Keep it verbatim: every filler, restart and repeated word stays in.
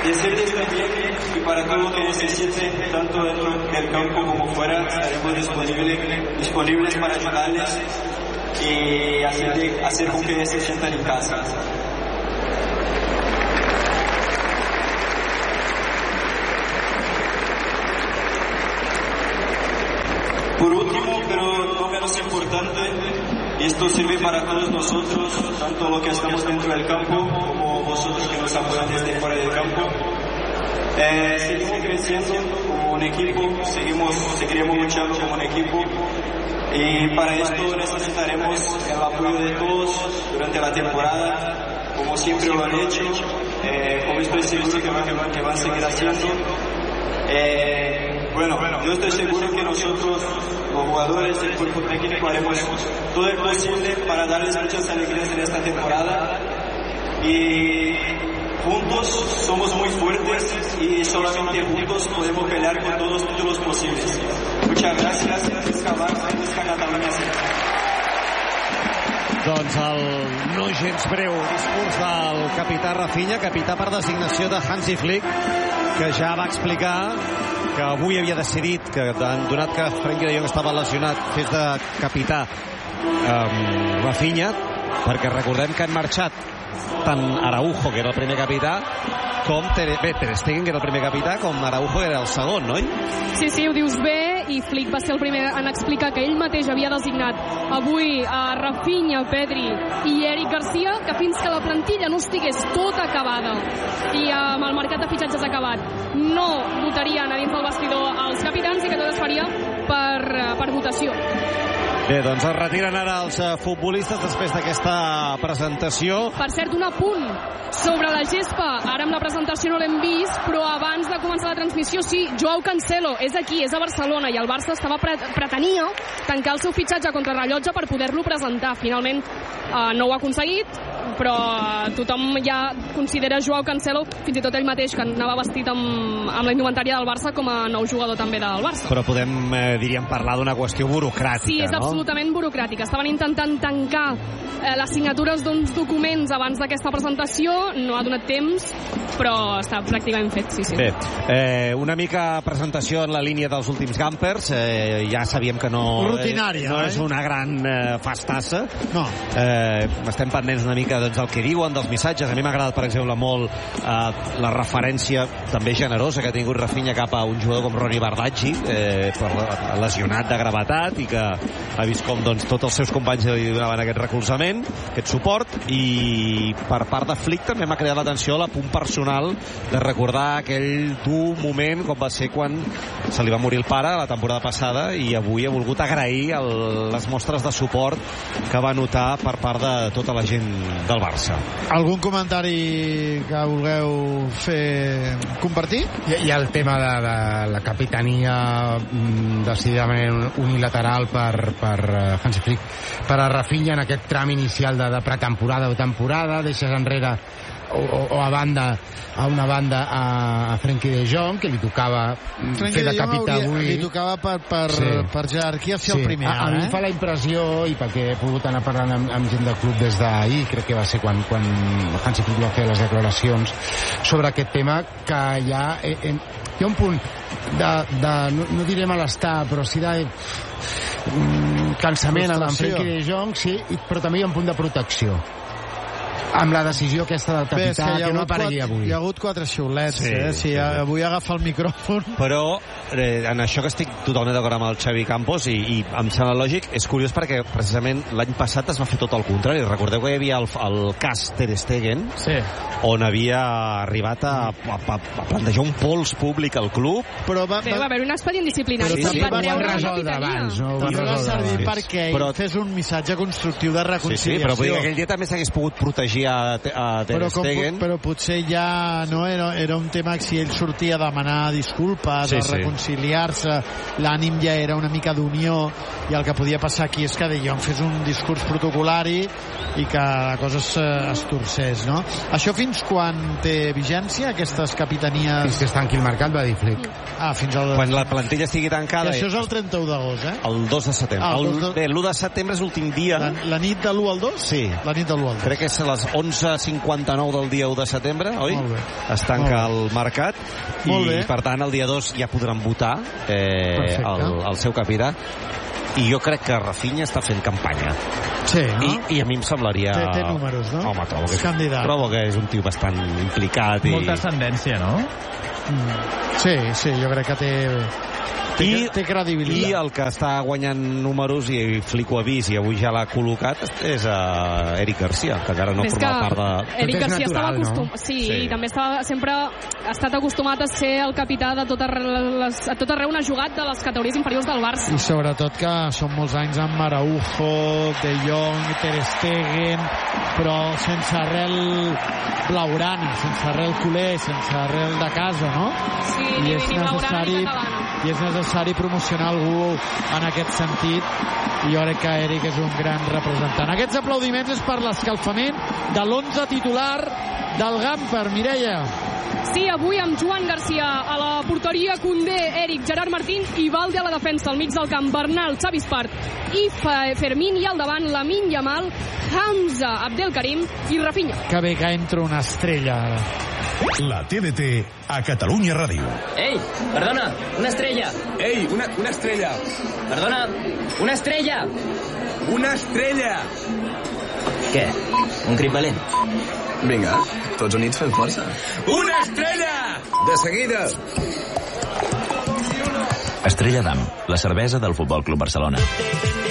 Decirles también que para todo lo que necesiten, tanto dentro del campo como fuera, estaremos disponibles, disponibles para ayudarles y hacer, hacer con que se sientan en casa. Por último, pero no menos importante, y esto sirve para todos nosotros, tanto lo que estamos dentro del campo como vosotros que nos apoyan desde fuera del campo. Eh, seguimos creciendo como un equipo, seguimos, seguiremos luchando como un equipo, y para esto necesitaremos el apoyo de todos durante la temporada, como siempre lo han hecho, eh, como estoy seguro que van, que van a seguir haciendo. Eh, bueno, yo estoy seguro que nosotros, los jugadores, el cuerpo técnico, haremos todo el posible para darles muchas alegrías en esta temporada, y juntos somos muy fuertes y solamente juntos podemos pelear con todos los títulos posibles. Muchas gracias, Visca Barça i Visca Catalunya. Doncs el no gens breu discurs del capità Rafinha, capità per designació de Hansi Flick, que ja va explicar que avui havia decidit que, donat que Frenkie de Jong estava lesionat, fes de capità um, Rafinha, perquè recordem que han marxat tant Araujo, que era el primer capità, com Ter, bé, Ter Stegen, que era el primer capità, com Araujo, que era el segon, no? Sí, sí, ho dius bé, i Flick va ser el primer en explicar que ell mateix havia designat avui a Rafinha, Pedri i Eric Garcia, que fins que la plantilla no estigués tota acabada i amb el mercat de fitxatges acabat no votarien a dins del vestidor els capitans, i que tot es faria per, per votació. Bé, doncs es retiren ara els futbolistes després d'aquesta presentació. Per cert, un apunt sobre la gespa. Ara amb la presentació no l'hem vist, però abans de començar la transmissió, sí, Joao Cancelo és aquí, és a Barcelona, i el Barça estava pre pretenia tancar el seu fitxatge contra rellotge per poder-lo presentar. Finalment eh, no ho ha aconseguit, però tothom ja considera Joao Cancelo, fins i tot ell mateix, que anava vestit amb, amb la indumentària del Barça, com a nou jugador també del Barça. Però podem, eh, diríem, parlar d'una qüestió burocràtica, sí, és no? absolutament burocràtica. Estaven intentant tancar eh, les signatures d'uns documents abans d'aquesta presentació, no ha donat temps, però està pràcticament fet, sí, sí. Bé, eh, una mica presentació en la línia dels últims Gampers, eh, ja sabíem que no, rutinària, eh, no eh? és una gran eh, festassa. No. Eh, estem pendents una mica doncs, del que diuen, dels missatges. A mi m'ha agradat, per exemple, molt eh, la referència també generosa que ha tingut Rafinha cap a un jugador com Ronny Bardghji, eh, per la, lesionat de gravetat, i que ha vist com doncs, tots els seus companys li donaven aquest recolzament, aquest suport, i per part de Flick també m'ha creat l'atenció l'apunt personal de recordar aquell dur moment com va ser quan se li va morir el pare la temporada passada, i avui ha volgut agrair el, les mostres de suport que va notar per part de tota la gent del Barça. Algun comentari que vulgueu fer compartir? Hi, hi ha el tema de, de la capitania decididament unilateral per, per Hansi Flick, per a Rafinha en aquest tram inicial de, de pretemporada o temporada. Deixes enrere o, o, o a banda a una banda a, a Frenkie de Jong, que li tocava Frenkie fer de capità avui. Li tocava per, per, sí. per jerarquia ser sí. el primer. A, a eh? mi em fa la impressió, i perquè he pogut anar parlant amb, amb gent del club des d'ahir, crec que va ser quan, quan Hansi Flick va fer les declaracions sobre aquest tema, que hi ha, eh, eh, hi ha un punt de, de no, no diré malestar, però sí de mm, cansament amb Frenkie de Jong, sí, però també hi ha un punt de protecció amb la decisió aquesta del capità. Bé, que, que no aparegui quatre, avui. Hi ha hagut quatre xiulets, sí, eh? Si sí. avui agafa el micròfon. Però eh, en això que estic totalment d'acord amb el Xavi Campos, i, i em sembla lògic, és curiós perquè precisament l'any passat es va fer tot el contrari. Recordeu que hi havia el, el cas Ter Stegen, sí. on havia arribat a, a, a, a plantejar un pols públic al club. Però va, sí, va haver un expedient disciplinari. Sí, sí, ho van resoldre abans, no? I va servir sí. perquè però, fes un missatge constructiu de reconciliació. Sí, sí, però vull dir que aquell dia també s'hagués pogut protegir a, a Ter però, Stegen. Com, però potser ja no era, era un tema que si ell sortia a demanar disculpes, sí, a reconciliar-se, l'ànim ja era una mica d'unió, i el que podia passar aquí és que De Jong fes un discurs protocolari i que la cosa es, es torcés, no? Això fins quan té vigència, aquestes capitanies? Fins que es tanqui el mercat, va dir Flick. Ah, fins al... Quan la plantilla estigui tancada... I això és el trenta-u d'agost, eh? El dos de setembre. Ah, el, de... Bé, l'u de setembre és l'últim dia. La, la nit de l'u al dos? Sí. La nit de l'u al dos. Crec que és a les onze cinquanta-nou del dia u de setembre, oi? Es tanca el mercat i, per tant, el dia dos ja podran votar eh, el, el seu capità. I jo crec que Rafinha està fent campanya. Sí, no? I, i a mi em semblaria... Té, té números, no? Home, trobo que, candidat. trobo que és un tio bastant implicat. I... Molta ascendència, no? Mm. Sí, sí, jo crec que té... Té, I, té credibilitat. I el que està guanyant números, i Flico ha vist, i avui ja l'ha col·locat, és uh, Eric Garcia, que encara no Més formava part de... Eric Garcia natural, estava acostumat... No? Sí, sí, i també estava, sempre ha estat acostumat a ser el capità de tot arreu, les, a tot arreu, un jugat de les categories inferiors del Barça. I sobretot que són molts anys amb Araujo, De Jong, Ter Stegen, però sense arrel blaurana, sense arrel culer, sense arrel de casa, no? Sí, I ni, és ni blaurana ni catalana. I és necessari promocionar algú en aquest sentit, i jo crec que Eric és un gran representant. Aquests aplaudiments és per l'escalfament de l'onze titular del Gamper, Mireia. Sí, avui amb Joan Garcia a la porteria, Koundé, Eric, Gerard Martín i Valde a la defensa, al mig del camp, Bernal, Xavi Espart i Fermín, i al davant Lamine Yamal, Hamza, Abdelkarim i Rafinha. Que bé que entra una estrella ara. La T D T a Catalunya Ràdio. Ei, perdona, una estrella. Ei, una, una estrella. Perdona, una estrella. Una estrella. Què? Un crit valent? Vinga, tots units fem força. Una estrella! De seguida. Estrella d'Am, la cervesa del Futbol Club Barcelona.